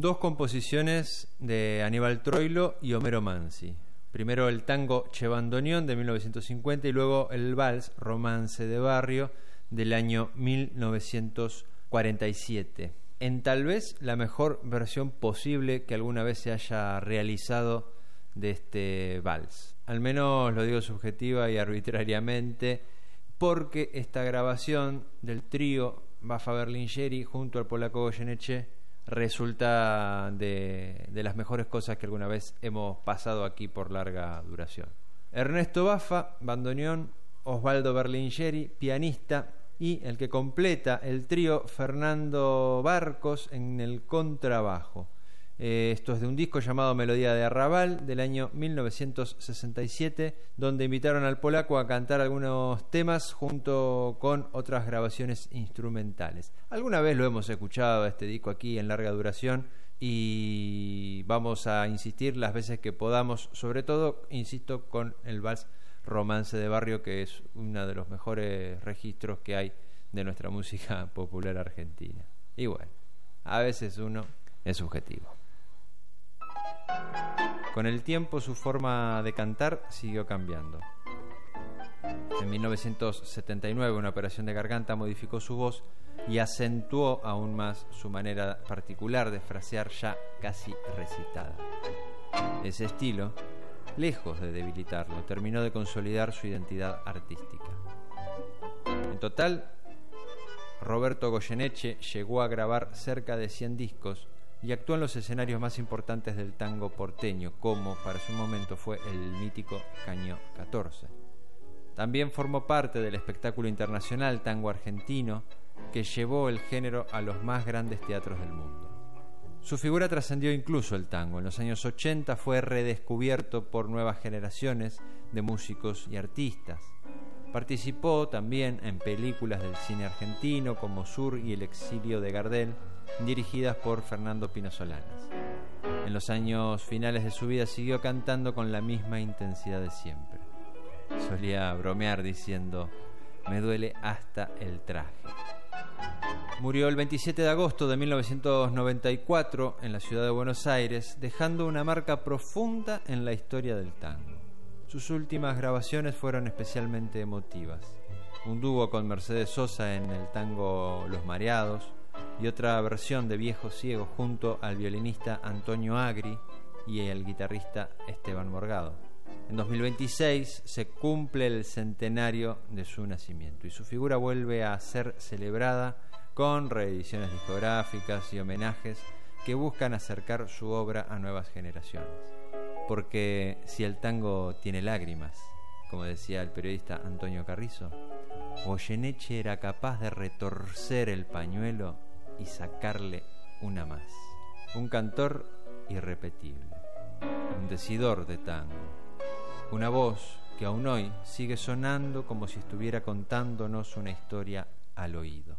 dos composiciones de Aníbal Troilo y Homero Mansi. Primero el tango Che bandoneón de 1950 y luego el vals Romance de Barrio del año 1947. En tal vez la mejor versión posible que alguna vez se haya realizado de este vals. Al menos lo digo subjetiva y arbitrariamente, porque esta grabación del trío Baffa Berlingeri junto al polaco Goyeneche resulta de las mejores cosas que alguna vez hemos pasado aquí por larga duración. Ernesto Baffa, bandoneón, Osvaldo Berlingeri, pianista, y el que completa el trío, Fernando Barcos, en el contrabajo. Esto es de un disco llamado Melodía de Arrabal del año 1967, donde invitaron al polaco a cantar algunos temas junto con otras grabaciones instrumentales. Alguna vez lo hemos escuchado este disco aquí en larga duración y vamos a insistir las veces que podamos, sobre todo, insisto, con el vals Romance de Barrio, que es uno de los mejores registros que hay de nuestra música popular argentina. Y bueno, a veces uno es subjetivo. Con el tiempo su forma de cantar siguió cambiando. En 1979 una operación de garganta modificó su voz y acentuó aún más su manera particular de frasear ya casi recitada. Ese estilo, lejos de debilitarlo, terminó de consolidar su identidad artística. En total, Roberto Goyeneche llegó a grabar cerca de 100 discos y actuó en los escenarios más importantes del tango porteño, como para su momento fue el mítico Caño 14. También formó parte del espectáculo internacional tango argentino, que llevó el género a los más grandes teatros del mundo. Su figura trascendió incluso el tango. En los años 80 fue redescubierto por nuevas generaciones de músicos y artistas. Participó también en películas del cine argentino como Sur y El exilio de Gardel, dirigidas por Fernando Pino Solanas. En los años finales de su vida siguió cantando con la misma intensidad de siempre. Solía bromear diciendo: "Me duele hasta el traje". Murió el 27 de agosto de 1994 en la ciudad de Buenos Aires, dejando una marca profunda en la historia del tango. Sus últimas grabaciones fueron especialmente emotivas. Un dúo con Mercedes Sosa en el tango Los Mareados y otra versión de Viejo Ciego junto al violinista Antonio Agri y el guitarrista Esteban Morgado. En 2026 se cumple el centenario de su nacimiento y su figura vuelve a ser celebrada con reediciones discográficas y homenajes que buscan acercar su obra a nuevas generaciones. Porque si el tango tiene lágrimas, como decía el periodista Antonio Carrizo, Goyeneche era capaz de retorcer el pañuelo y sacarle una más. Un cantor irrepetible, un decidor de tango, una voz que aún hoy sigue sonando como si estuviera contándonos una historia al oído.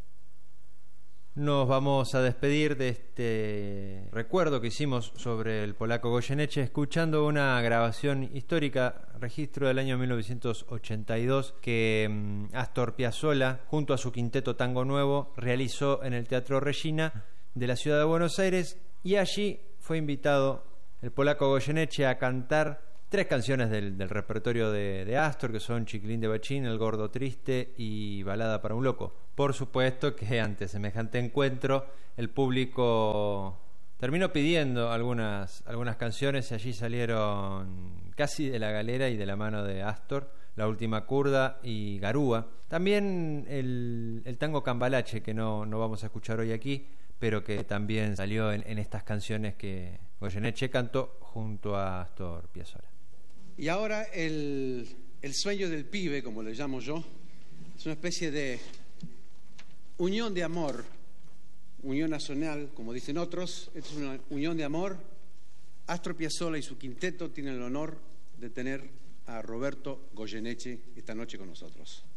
Nos vamos a despedir de este recuerdo que hicimos sobre el polaco Goyeneche escuchando una grabación histórica, registro del año 1982, que Astor Piazzolla, junto a su quinteto Tango Nuevo, realizó en el Teatro Regina de la ciudad de Buenos Aires, y allí fue invitado el polaco Goyeneche a cantar 3 canciones del repertorio de Astor, que son Chiquilín de Bachín, El Gordo Triste y Balada para un Loco. Por supuesto que ante semejante encuentro el público terminó pidiendo algunas canciones y allí salieron casi de la galera y de la mano de Astor La Última Curda y Garúa. También el tango Cambalache, que no vamos a escuchar hoy aquí, pero que también salió en estas canciones que Goyeneche cantó junto a Astor Piazzolla. Y ahora el sueño del pibe, como le llamo yo, es una especie de unión de amor, unión nacional, como dicen otros. Esta es una unión de amor. Astor Piazzolla y su quinteto tienen el honor de tener a Roberto Goyeneche esta noche con nosotros.